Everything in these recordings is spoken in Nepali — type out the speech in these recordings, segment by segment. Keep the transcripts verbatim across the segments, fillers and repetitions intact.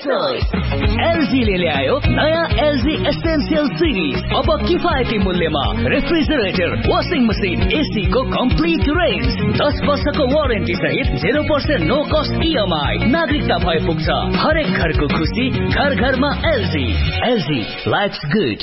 एलजी ले ल्यायो नयाँ एलजी एसेन्शियल सिरिज। अब किफायती मूल्यमा रेफ्रिजरेटर, वाशिङ मसिन, एसी को कम्प्लिट रेन्ज, दस वर्षको वारेन्टी सहित zero percent no cost EMI. नागरिकता भए पुग्छ हरेक घरको खुसी, घर घरमा एलजी। LG lives good.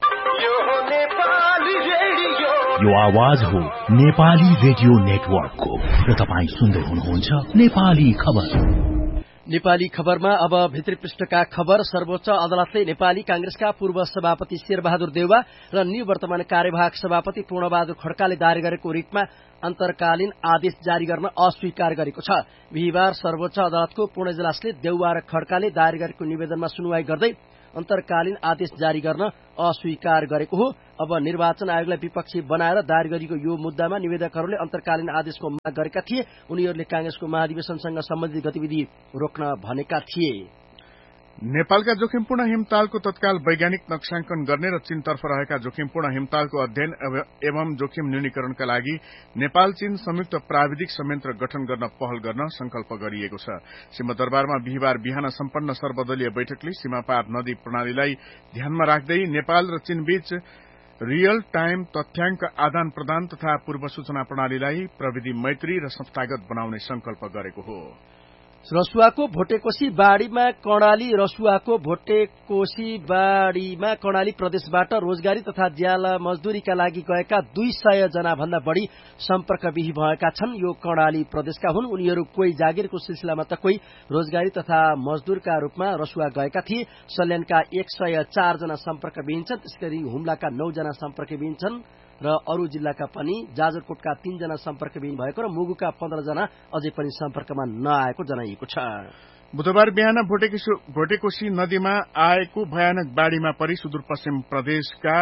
यो आवाज हो नेपाली रेडियो नेटवर्कको र तपाईँ सुन्दै हुनुहुन्छ नेपाली खबर। नेपाली खबरमा अब भित्री पृष्ठका खबर। सर्वोच्च अदालतले नेपाली कांग्रेसका पूर्व सभापति शेरबहादुर देउवा र निवर्तमान कार्यवाहक सभापति पूर्णबहादुर खड्काले दायर गरेको रिटमा अन्तर्कालीन आदेश जारी गर्न अस्वीकार गरेको छ। बिहिबार सर्वोच्च अदालतको पूर्ण इजलासले देउवा र खड्काले दायर गरेको निवेदनमा सुनवाई गर्दै अन्तर्कालीन आदेश जारी गर्न अस्वीकार गरेको हो। अब निर्वाचन आयोगलाई विपक्षी बनाएर दायर गरिएको यो मुद्दामा निवेदकहरूले अन्तर्कालीन आदेशको माग गरेका थिए। उनीहरूले कांग्रेसको महाधिवेशनसँग सम्बन्धित गतिविधि रोक्न भनेका थिए। नेपालका जोखिमपूर्ण हिमतालको तत्काल वैज्ञानिक नक्साङ्कन गर्ने र चीनतर्फ रहेका जोखिमपूर्ण हिमतालको अध्ययन एवं जोखिम न्यूनीकरणका लागि नेपाल चीन संयुक्त प्राविधिक संयन्त्र गठन गर्न पहल गर्न संकल्प गरिएको छ। सिंहदरबारमा बिहिबार बिहान सम्पन्न सर्वदलीय बैठकले सीमापार नदी प्रणालीलाई ध्यानमा राख्दै नेपाल र चीनबीच रियल टाइम तथ्याङ्क आदान प्रदान तथा पूर्व सूचना प्रणालीलाई प्रविधि मैत्री र संस्थागत बनाउने संकल्प गरेको हो। रसुवाको भोटेकोशी बाढ़ीमा कर्णाली रसुवाको भोटेकोशी बाढ़ीमा कर्णाली प्रदेशबाट रोजगारी तथा ज्याला मजदूरीका लागि गएका दुई सय जना भन्दा बढ़ी सम्पर्कविही भएका छन्। यो कर्णाली प्रदेशका हुन्। उनीहरू कोही जागिरको सिलसिलामा त कोही रोजगारी तथा मजदूरका रूपमा रसुवा गएका थिए। सल्यानका एक सय चार जना सम्पर्कविहीन छन्। त्यसगरी हुम्लाका नौ जना सम्पर्कविहीन छन् र अरू जिल्लाका पनि जाजरकोटका तीन जना सम्पर्कविहीन भएको र मुगुका पन्ध्र जना अझै पनि सम्पर्कमा नआएको जनाइएको छ। बुधबार बिहान भोटेकोशी नदीमा आएको भयानक बाढ़ीमा परि सुदूरपश्चिम प्रदेशका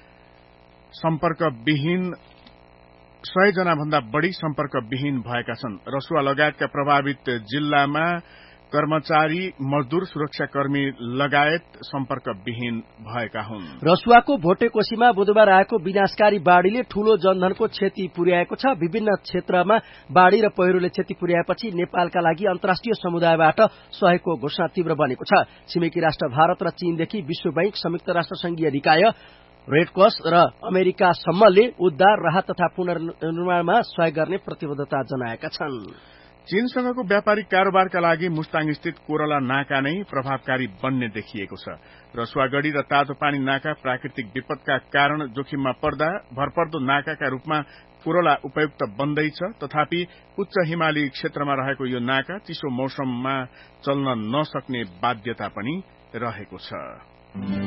सम्पर्कविहीन सय जना भन्दा बढ़ी सम्पर्कविहीन भएका छन्। रसुवा लगायतका प्रभावित जिल्लामा कर्मचारी, मजदूर, सुरक्षाकर्मी लगायत सम्पर्कविहीन भएका हुन्। रसुवाको भोटेकोशीमा बुधबार आएको विनाशकारी बाढ़ीले ठूलो जनधनको क्षति पुर्याएको छ। विभिन्न क्षेत्रमा बाढ़ी र पहिरोले क्षति पुर्याएपछि नेपालका लागि अन्तर्राष्ट्रिय समुदायबाट सहयोगको घोषणा तीव्र बनेको छ। छिमेकी राष्ट्र भारत र चीनदेखि विश्व बैंक, संयुक्त राष्ट्र संघीय निकाय, रेडक्रस र अमेरिकासम्मले उद्धार, राहत तथा पुनर्निर्माणमा सहयोग गर्ने प्रतिबद्धता जनाएका छन्। चीनसँगको व्यापारिक कारोबारका लागि मुस्ताङ स्थित कोरला नाका नै प्रभावकारी बन्ने देखिएको छ। रसुवागढ़ी र तातो पानी नाका प्राकृतिक विपदका कारण जोखिममा पर्दा भरपर्दो नाकाका रूपमा कोरला उपयुक्त बन्दैछ। तथापि उच्च हिमाली क्षेत्रमा रहेको यो नाका चिसो मौसममा चल्न नसक्ने बाध्यता पनि रहेको छ।